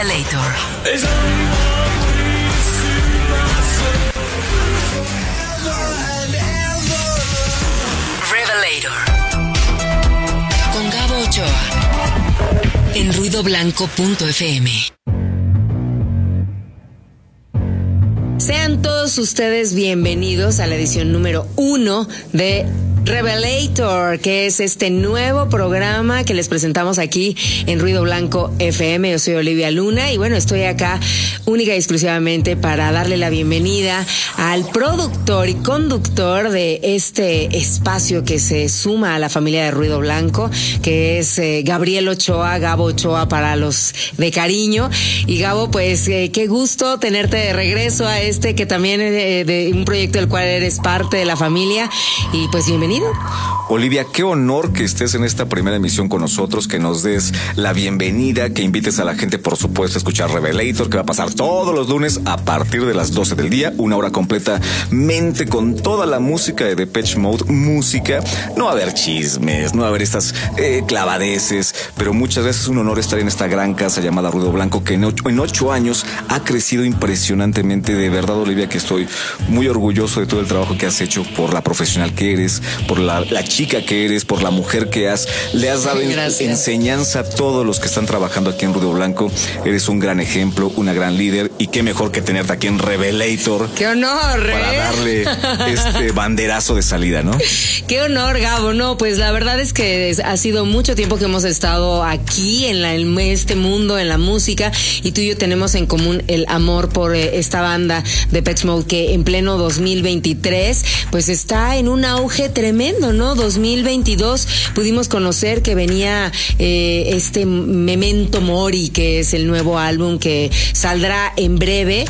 Revelator. Con Gabo Ochoa en ruidoblanco.fm. Sean todos ustedes bienvenidos a la edición número 1 de Revelator, que es este nuevo programa que les presentamos aquí en Ruido Blanco FM. Yo soy Olivia Luna y bueno, estoy acá única y exclusivamente para darle la bienvenida al productor y conductor de este espacio que se suma a la familia de Ruido Blanco, que es Gabriel Ochoa, Gabo Ochoa para los de cariño. Y Gabo, pues qué gusto tenerte de regreso a este que también es de un proyecto del cual eres parte de la familia, y pues bienvenido. Olivia, qué honor que estés en esta primera emisión con nosotros, que nos des la bienvenida, que invites a la gente, por supuesto, a escuchar Revelator, que va a pasar todos los lunes a partir de las 12 del día, una hora completamente con toda la música de Depeche Mode, música. No va a haber chismes, no va a haber estas clavadeces, pero muchas veces es un honor estar en esta gran casa llamada Ruido Blanco, que en 8 años ha crecido impresionantemente. De verdad, Olivia, que estoy muy orgulloso de todo el trabajo que has hecho, por la profesional que eres, por la chica que eres, por la mujer que le has dado enseñanza a todos los que están trabajando aquí en Ruido Blanco. Eres un gran ejemplo, una gran líder, y qué mejor que tenerte aquí en Revelator. ¡Qué honor! Para darle este banderazo de salida, ¿no? ¡Qué honor, Gabo! No, pues la verdad es que ha sido mucho tiempo que hemos estado aquí en este mundo, en la música, y tú y yo tenemos en común el amor por esta banda de Depeche Mode, que en pleno 2023 pues está en un auge tremendo, ¿no? 2022 pudimos conocer que venía este Memento Mori, que es el nuevo álbum que saldrá en breve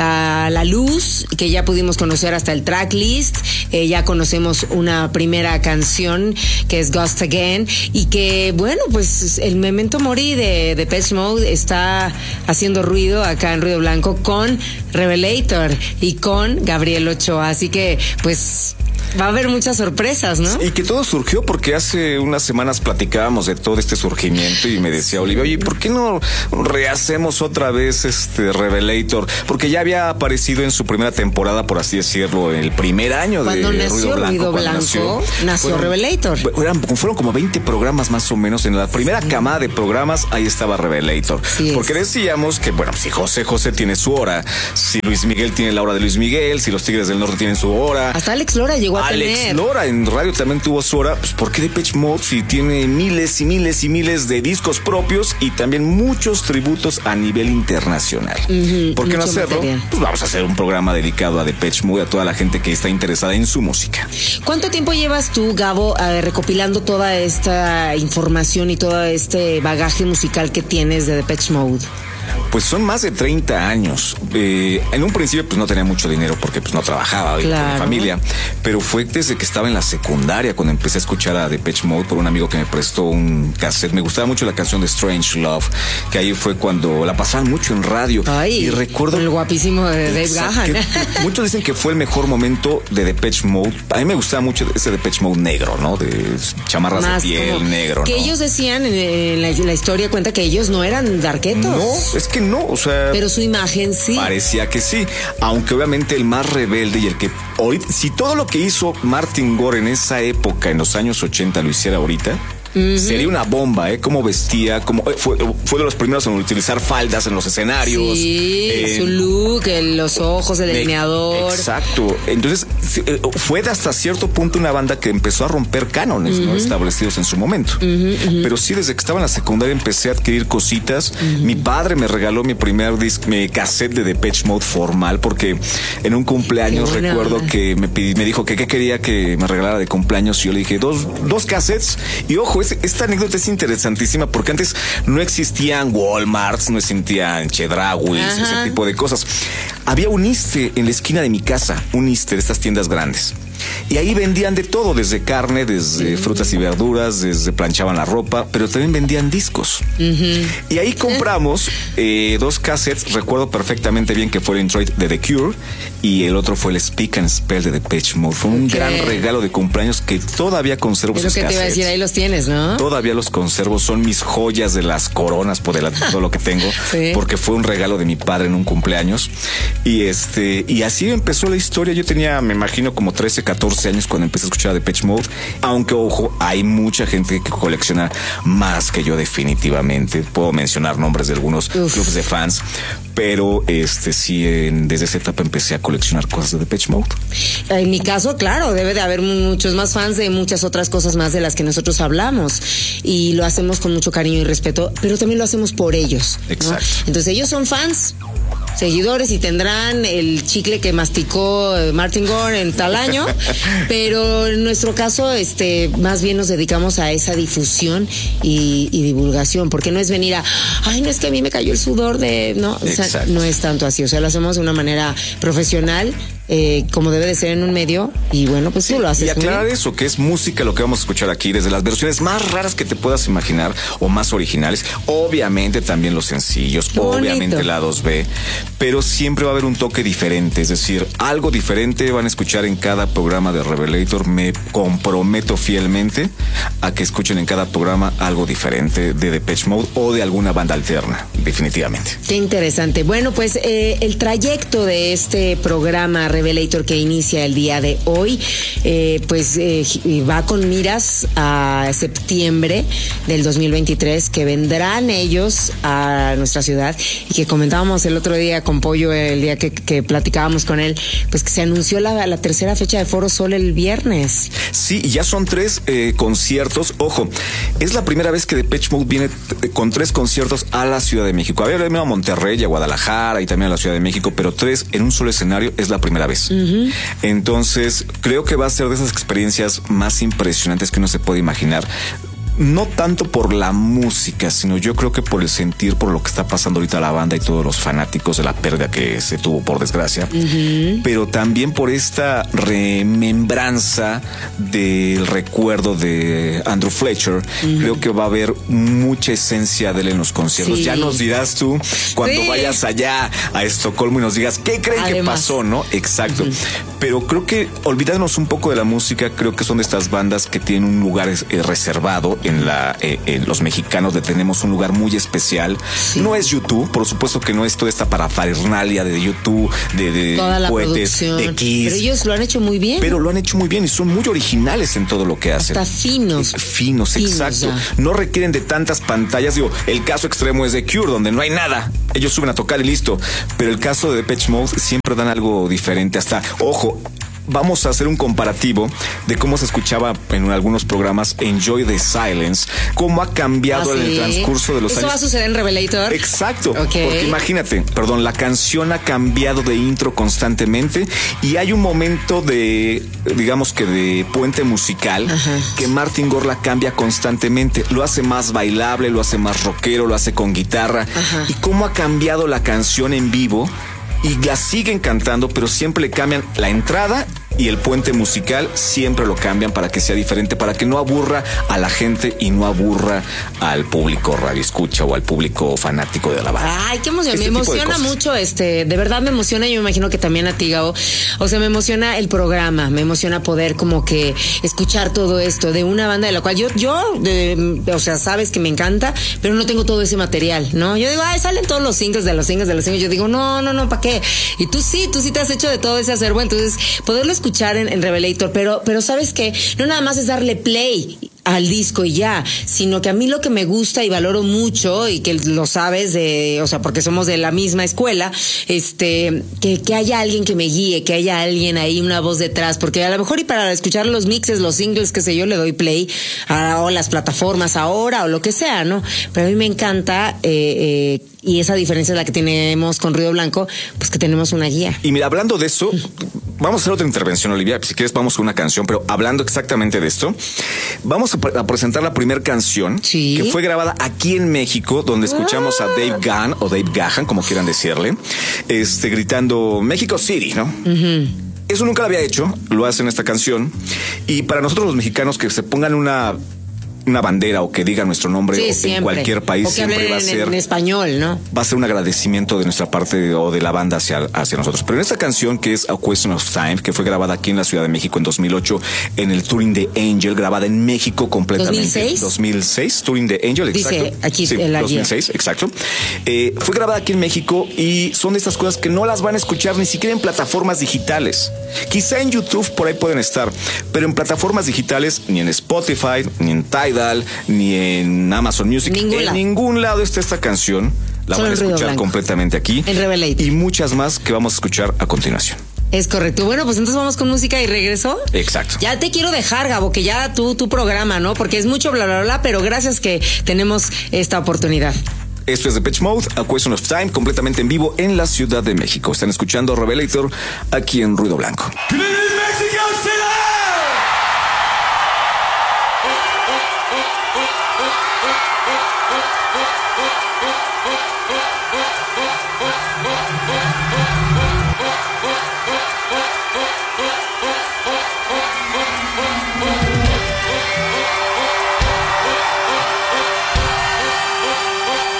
a la luz, que ya pudimos conocer hasta el tracklist. Ya conocemos una primera canción que es Ghost Again, y que bueno, pues el Memento Mori de Depeche Mode está haciendo ruido acá en Ruido Blanco con Revelator y con Gabriel Ochoa, así que pues va a haber muchas sorpresas, ¿no? Y que todo surgió porque hace unas semanas platicábamos de todo este surgimiento y me decía Olivia, oye, ¿por qué no rehacemos otra vez Revelator? Porque ya había aparecido en su primera temporada, por así decirlo, el primer año de Ruido Blanco. Nació Revelator. Fueron como 20 programas más o menos. En la primera camada de programas, ahí estaba Revelator. Sí, porque decíamos que, bueno, si José tiene su hora, si Luis Miguel tiene la hora de Luis Miguel, si los Tigres del Norte tienen su hora. Hasta Alex Lora llegó a Alex Lora en radio también tuvo su hora. Pues ¿por qué Depeche Mode, si tiene miles y miles y miles de discos propios y también muchos tributos a nivel internacional? ¿Por qué no hacerlo? Pues vamos a hacer un programa dedicado a Depeche Mode, a toda la gente que está interesada en su música. ¿Cuánto tiempo llevas tú, Gabo, recopilando toda esta información y todo este bagaje musical que tienes de Depeche Mode? Pues son más de 30 años. En un principio pues no tenía mucho dinero porque pues no trabajaba con mi familia, pero fue desde que estaba en la secundaria cuando empecé a escuchar a Depeche Mode por un amigo que me prestó un cassette. Me gustaba mucho la canción de Strange Love, que ahí fue cuando la pasaban mucho en radio. Ay, y recuerdo el guapísimo de Dave Gahan. Muchos dicen que fue el mejor momento de Depeche Mode. A mí me gustaba mucho ese Depeche Mode negro, ¿no? De chamarras más de piel, negro, que ¿no? Ellos decían en la historia cuenta que ellos no eran darketos. No, es que no, o sea... Pero su imagen sí. Parecía que sí, aunque obviamente el más rebelde y el que... Ahorita, si todo lo que hizo Martin Gore en esa época, en los años 80, lo hiciera ahorita... Sería una bomba, cómo vestía, fue de los primeros en utilizar faldas en los escenarios. Sí, su look, los ojos, el delineador. Exacto. Entonces, fue hasta cierto punto una banda que empezó a romper cánones, ¿no? Establecidos en su momento. Pero sí, desde que estaba en la secundaria empecé a adquirir cositas. Mi padre me regaló mi primer mi cassette de Depeche Mode formal, porque en un cumpleaños recuerdo que me dijo que qué quería que me regalara de cumpleaños, y yo le dije dos cassettes. Y ojo, esta anécdota es interesantísima porque antes no existían Walmarts, no existían Chedrauis, ese tipo de cosas. Había un Iste en la esquina de mi casa, un Iste de estas tiendas grandes. Y ahí vendían de todo, desde carne, desde frutas y verduras, desde planchaban la ropa, pero también vendían discos. Y ahí compramos 2 cassettes. Recuerdo perfectamente bien que fue el Intro de The Cure y el otro fue el Speak and Spell de Depeche Mode. Fue un gran regalo de cumpleaños que todavía conservo. Es lo que te iba a decir, ahí los tienes, ¿no? Todavía los conservo, son mis joyas de las coronas por todo lo que tengo, porque fue un regalo de mi padre en un cumpleaños. Y así empezó la historia. Yo tenía, me imagino, como 13, 14 años cuando empecé a escuchar a Depeche Mode. Aunque, ojo, hay mucha gente que colecciona más que yo definitivamente. Puedo mencionar nombres de algunos clubs de fans, pero sí, desde esa etapa empecé a coleccionar cosas de Depeche Mode. En mi caso, claro, debe de haber muchos más fans de muchas otras cosas más de las que nosotros hablamos, y lo hacemos con mucho cariño y respeto, pero también lo hacemos por ellos, ¿no? Exacto. Entonces ellos son fans, seguidores, y tendrán el chicle que masticó Martin Gore en tal año, pero en nuestro caso, más bien nos dedicamos a esa difusión y divulgación, porque no es venir ay, no, es que a mí me cayó el sudor no, o sea, no es tanto así, o sea, lo hacemos de una manera profesional, como debe de ser en un medio, y bueno, pues tú lo haces. Y aclarar eso, que es música lo que vamos a escuchar aquí, desde las versiones más raras que te puedas imaginar o más originales, obviamente también los sencillos, obviamente lados B, pero siempre va a haber un toque diferente, es decir, algo diferente van a escuchar en cada programa de Revelator. Me comprometo fielmente a que escuchen en cada programa algo diferente de Depeche Mode o de alguna banda alterna, definitivamente. Qué interesante. Bueno, pues el trayecto de este programa Revelator que inicia el día de hoy, va con miras a septiembre del 2023, que vendrán ellos a nuestra ciudad, y que comentábamos el otro día con Pollo, el día que platicábamos con él, pues que se anunció la tercera fecha de Foro Sol el viernes. Sí, ya son 3 conciertos. Ojo, es la primera vez que Depeche Mode viene con 3 conciertos a la Ciudad de México. Había venido a Monterrey, a Guadalajara y también a la Ciudad de México, pero 3 en un solo escenario es la primera vez. Entonces, creo que va a ser de esas experiencias más impresionantes que uno se puede imaginar. No tanto por la música, sino yo creo que por el sentir, por lo que está pasando ahorita la banda y todos los fanáticos de la pérdida que se tuvo, por desgracia, pero también por esta remembranza del recuerdo de Andrew Fletcher. Creo que va a haber mucha esencia de él en los conciertos. Ya nos dirás tú cuando vayas allá a Estocolmo y nos digas qué creen que pasó, ¿no? Exacto. Pero creo que olvidándonos un poco de la música, creo que son de estas bandas que tienen un lugar reservado en los mexicanos. Le tenemos un lugar muy especial. No es YouTube, por supuesto que no es toda esta parafernalia de YouTube, de toda la cohetes, de Kiss. Pero ellos lo han hecho muy bien. Pero lo han hecho muy bien y son muy originales en todo lo que hacen. Hasta finos. Finos, exacto. Ya. No requieren de tantas pantallas. Digo, el caso extremo es de Cure, donde no hay nada. Ellos suben a tocar y listo. Pero el caso de Depeche Mode siempre dan algo diferente. Hasta, ojo, vamos a hacer un comparativo de cómo se escuchaba en algunos programas Enjoy the Silence, cómo ha cambiado en el transcurso de los años. ¿Eso va a suceder en Revelator? Exacto, porque imagínate, la canción ha cambiado de intro constantemente y hay un momento digamos que de puente musical, que Martin Gore la cambia constantemente, lo hace más bailable, lo hace más rockero, lo hace con guitarra, y cómo ha cambiado la canción en vivo. Y la siguen cantando, pero siempre le cambian la entrada y el puente musical, siempre lo cambian para que sea diferente, para que no aburra a la gente y no aburra al público radioescucha o al público fanático de la banda. Ay, qué emoción, me emociona mucho, de verdad me emociona, y yo me imagino que también a ti, Gabo. O sea, me emociona el programa, me emociona poder como que escuchar todo esto de una banda de la cual o sea, sabes que me encanta, pero no tengo todo ese material, ¿no? Yo digo, salen todos los singles de los singles. Yo digo, no, ¿para qué? Y tú sí te has hecho de todo ese acervo, entonces poderlo escuchar en Revelator, pero ¿sabes qué? No nada más es darle play al disco y ya, sino que a mí lo que me gusta y valoro mucho, y que lo sabes, o sea, porque somos de la misma escuela, que haya alguien que me guíe, que haya alguien ahí, una voz detrás, porque a lo mejor y para escuchar los mixes, los singles, qué sé yo, le doy play o las plataformas ahora o lo que sea, ¿no? Pero a mí me encanta, y esa diferencia es la que tenemos con Ruido Blanco, pues que tenemos una guía. Y mira, hablando de eso, vamos a hacer otra intervención, Olivia. Si quieres, vamos con una canción, pero hablando exactamente de esto, vamos a presentar la primera canción que fue grabada aquí en México, donde escuchamos a Dave Gahan o Dave Gahan, como quieran decirle, gritando México City, ¿no? Eso nunca lo había hecho, lo hace en esta canción. Y para nosotros los mexicanos que se pongan una bandera o que diga nuestro nombre en cualquier país, siempre va a ser en español, ¿no? Va a ser un agradecimiento de nuestra parte o de la banda hacia nosotros. Pero en esta canción, que es A Question of Time, que fue grabada aquí en la Ciudad de México en 2008 en el Touring the Angel, grabada en México completamente. ¿2006? Touring the Angel, exacto. Dice aquí sí, en la 2006, exacto. Fue grabada aquí en México y son de estas cosas que no las van a escuchar ni siquiera en plataformas digitales. Quizá en YouTube por ahí pueden estar, pero en plataformas digitales, ni en Spotify, ni en Tidal, ni en Amazon Music, en ningún lado está esta canción. La van a escuchar completamente aquí. En Revelator. Y muchas más que vamos a escuchar a continuación. Es correcto. Bueno, pues entonces vamos con música y regreso. Exacto. Ya te quiero dejar, Gabo, que ya tu programa, ¿no? Porque es mucho bla, bla, bla, pero gracias que tenemos esta oportunidad. Esto es Depeche Mode, A Question of Time, completamente en vivo en la Ciudad de México. Están escuchando Revelator aquí en Ruido Blanco.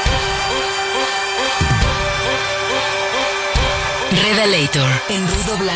Revelator en Ruido Blanco.